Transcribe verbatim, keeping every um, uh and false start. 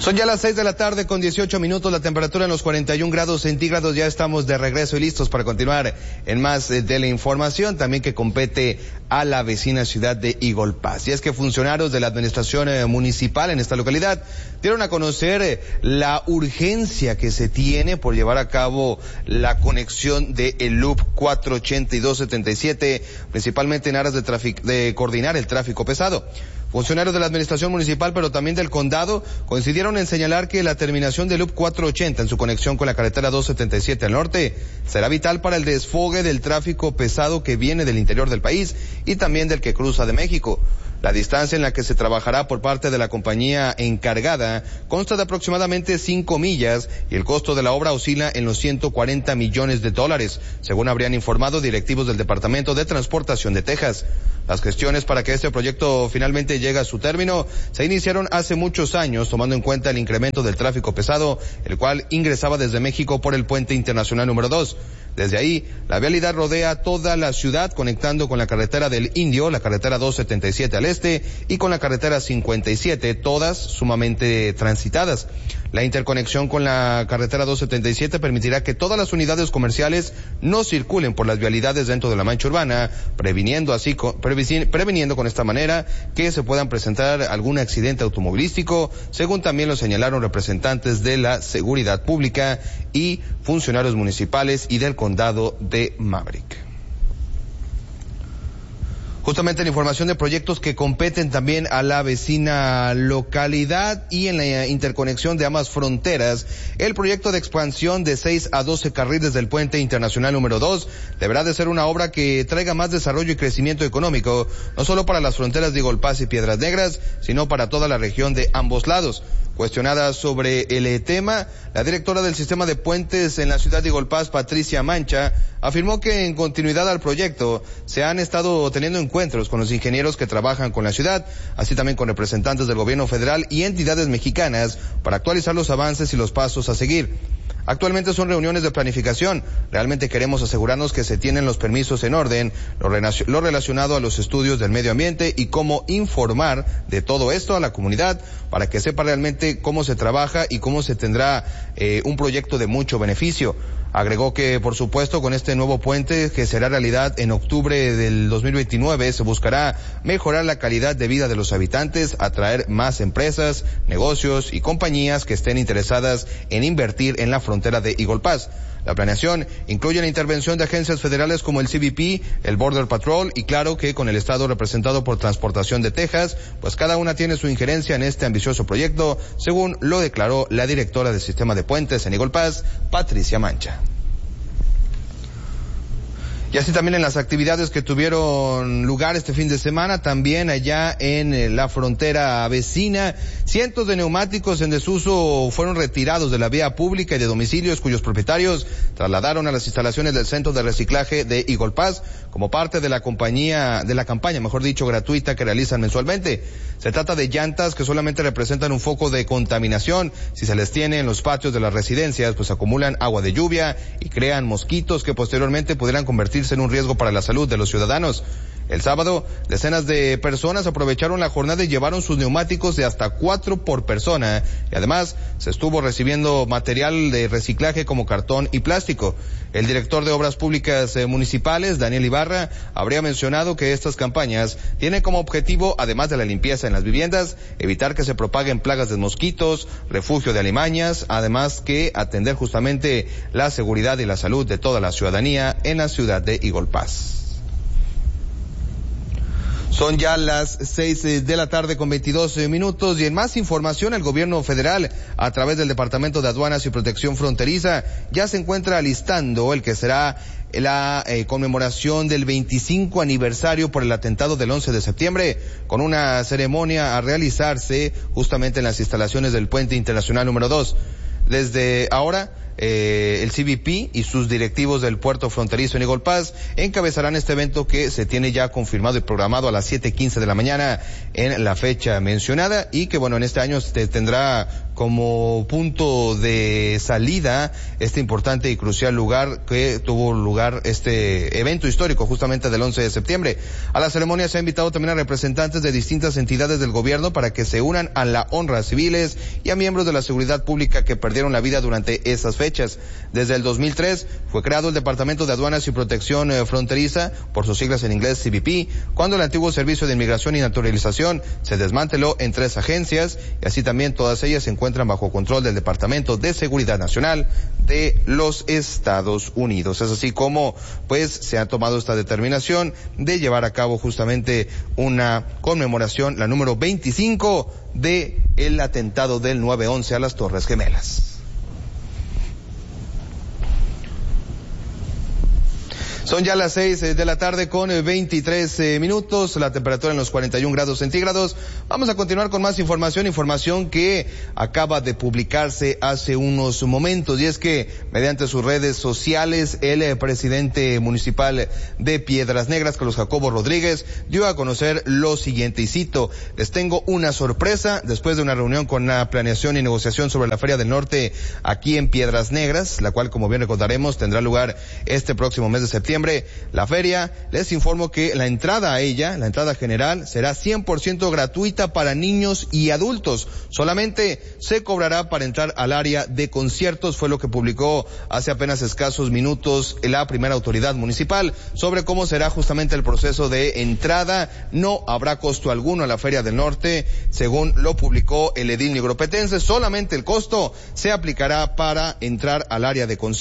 Son ya las seis de la tarde con dieciocho minutos, la temperatura en los cuarenta y un grados centígrados. Ya estamos de regreso y listos para continuar en más de la información también que compete a la vecina ciudad de Eagle Pass. Y es que funcionarios de la administración municipal en esta localidad dieron a conocer la urgencia que se tiene por llevar a cabo la conexión de el Loop cuatrocientos ochenta y dos setenta y siete, principalmente en aras de, trafic- de coordinar el tráfico pesado. Funcionarios de la administración municipal, pero también del condado, coincidieron en señalar que la terminación del Loop cuatrocientos ochenta en su conexión con la carretera doscientos setenta y siete al norte será vital para el desfogue del tráfico pesado que viene del interior del país y también del que cruza de México. La distancia en la que se trabajará por parte de la compañía encargada consta de aproximadamente cinco millas y el costo de la obra oscila en los ciento cuarenta millones de dólares, según habrían informado directivos del Departamento de Transportación de Texas. Las gestiones para que este proyecto finalmente llegue a su término se iniciaron hace muchos años, tomando en cuenta el incremento del tráfico pesado, el cual ingresaba desde México por el puente internacional número dos. Desde ahí, la vialidad rodea toda la ciudad, conectando con la carretera del Indio, la carretera doscientos setenta y siete al este y con la carretera cincuenta y siete, todas sumamente transitadas. La interconexión con la carretera doscientos setenta y siete permitirá que todas las unidades comerciales no circulen por las vialidades dentro de la mancha urbana, previniendo así, previniendo con esta manera que se puedan presentar algún accidente automovilístico, según también lo señalaron representantes de la seguridad pública y funcionarios municipales y del condado de Maverick. Justamente la información de proyectos que competen también a la vecina localidad y en la interconexión de ambas fronteras, el proyecto de expansión de seis a doce carriles del puente internacional número dos deberá de ser una obra que traiga más desarrollo y crecimiento económico, no solo para las fronteras de Eagle Pass y Piedras Negras, sino para toda la región de ambos lados. Cuestionada sobre el tema, la directora del sistema de puentes en la ciudad de Eagle Pass, Patricia Mancha, afirmó que en continuidad al proyecto se han estado teniendo encuentros con los ingenieros que trabajan con la ciudad, así también con representantes del gobierno federal y entidades mexicanas para actualizar los avances y los pasos a seguir. Actualmente son reuniones de planificación. Realmente queremos asegurarnos que se tienen los permisos en orden, lo, relacion- lo relacionado a los estudios del medio ambiente y cómo informar de todo esto a la comunidad para que sepa realmente cómo se trabaja y cómo se tendrá eh, un proyecto de mucho beneficio. Agregó que, por supuesto, con este nuevo puente que será realidad en octubre del dos mil veintinueve, se buscará mejorar la calidad de vida de los habitantes, atraer más empresas, negocios y compañías que estén interesadas en invertir en la frontera de Eagle Pass. La planeación incluye la intervención de agencias federales como el C B P, el Border Patrol y claro que con el estado representado por Transportación de Texas, pues cada una tiene su injerencia en este ambicioso proyecto, según lo declaró la directora del sistema de puentes en Eagle Pass, Patricia Mancha. Y así también en las actividades que tuvieron lugar este fin de semana, también allá en la frontera vecina, cientos de neumáticos en desuso fueron retirados de la vía pública y de domicilios cuyos propietarios trasladaron a las instalaciones del centro de reciclaje de Eagle Pass como parte de la compañía, de la campaña, mejor dicho, gratuita que realizan mensualmente. Se trata de llantas que solamente representan un foco de contaminación. Si se les tiene en los patios de las residencias, pues acumulan agua de lluvia y crean mosquitos que posteriormente pudieran convertirse en un riesgo para la salud de los ciudadanos. El sábado, decenas de personas aprovecharon la jornada y llevaron sus neumáticos de hasta cuatro por persona, y además se estuvo recibiendo material de reciclaje como cartón y plástico. El director de Obras Públicas eh, Municipales, Daniel Ibarra, habría mencionado que estas campañas tienen como objetivo, además de la limpieza en las viviendas, evitar que se propaguen plagas de mosquitos, refugio de alimañas, además que atender justamente la seguridad y la salud de toda la ciudadanía en la ciudad de Eagle Pass. Son ya las seis de la tarde con veintidós minutos y en más información el gobierno federal a través del Departamento de Aduanas y Protección Fronteriza ya se encuentra alistando el que será la eh, conmemoración del veinticinco aniversario por el atentado del once de septiembre con una ceremonia a realizarse justamente en las instalaciones del puente internacional número dos. Desde ahora eh, el C B P y sus directivos del puerto fronterizo en Eagle Pass encabezarán este evento que se tiene ya confirmado y programado a las siete quince de la mañana en la fecha mencionada, y que bueno, en este año se tendrá como punto de salida este importante y crucial lugar que tuvo lugar este evento histórico justamente del once de septiembre. A la ceremonia se ha invitado también a representantes de distintas entidades del gobierno para que se unan a la honra a civiles y a miembros de la seguridad pública que perdieron la vida durante esas fechas. Desde el dos mil tres fue creado el Departamento de Aduanas y Protección eh, Fronteriza, por sus siglas en inglés C B P, cuando el antiguo Servicio de Inmigración y Naturalización se desmanteló en tres agencias, y así también todas ellas se encuentran bajo control del Departamento de Seguridad Nacional de los Estados Unidos. Es así como pues se ha tomado esta determinación de llevar a cabo justamente una conmemoración, la número veinticinco de el atentado del nueve once a las Torres Gemelas. Son ya las seis de la tarde con veintitrés minutos, la temperatura en los cuarenta y un grados centígrados. Vamos a continuar con más información, información que acaba de publicarse hace unos momentos, y es que mediante sus redes sociales el presidente municipal de Piedras Negras, Carlos Jacobo Rodríguez, dio a conocer lo siguiente, y cito: les tengo una sorpresa. Después de una reunión con la planeación y negociación sobre la Feria del Norte aquí en Piedras Negras, la cual, como bien recordaremos, tendrá lugar este próximo mes de septiembre, la feria, les informo que la entrada a ella, la entrada general, será cien por ciento gratuita para niños y adultos. Solamente se cobrará para entrar al área de conciertos, fue lo que publicó hace apenas escasos minutos la primera autoridad municipal sobre cómo será justamente el proceso de entrada. No habrá costo alguno a la Feria del Norte, según lo publicó el edil nigropetense. Solamente el costo se aplicará para entrar al área de conciertos.